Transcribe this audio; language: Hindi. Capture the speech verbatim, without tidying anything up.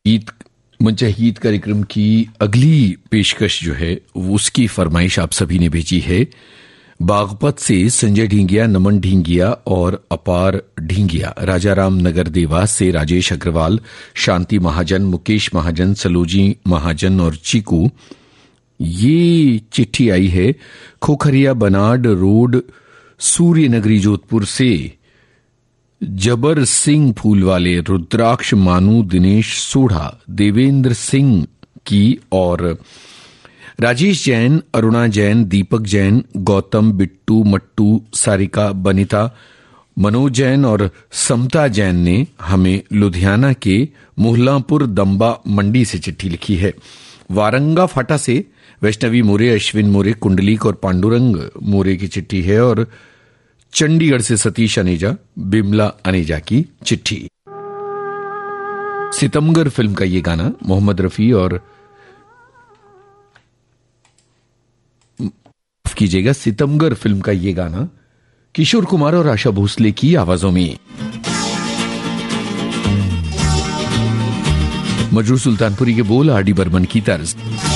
ईद मंचा ईद कार्यक्रम की अगली पेशकश जो है उसकी फरमाइश आप सभी ने भेजी है। बागपत से संजय ढींगिया, नमन ढींगिया और अपार ढींगिया। राजाराम नगर देवास से राजेश अग्रवाल, शांति महाजन, मुकेश महाजन, सलोजी महाजन और चीकू। ये चिट्ठी आई है खोखरिया बनाड रोड, सूर्य नगरी, जोधपुर से जबर सिंह फूलवाले, रुद्राक्ष मानू, दिनेश सोढ़ा, देवेंद्र सिंह की और राजेश जैन, अरुणा जैन, दीपक जैन, गौतम, बिट्टू, मट्टू, सारिका, बनिता, मनोज जैन और समता जैन ने हमें लुधियाना के मोहल्लापुर दंबा मंडी से चिट्ठी लिखी है। वारंगा फाटा से वैष्णवी मोरे, अश्विन मोरे, कुंडलीक और पांडुरंग मोरे की चिट्ठी है और चंडीगढ़ से सतीश अनेजा, बिमला अनेजा की चिट्ठी। सितमगर फिल्म का ये गाना मोहम्मद रफी और कीजिएगा सितमगर फिल्म का ये गाना किशोर कुमार और आशा भोसले की आवाजों में। मजरूर सुल्तानपुरी के बोल, आर डी बर्मन की तर्ज।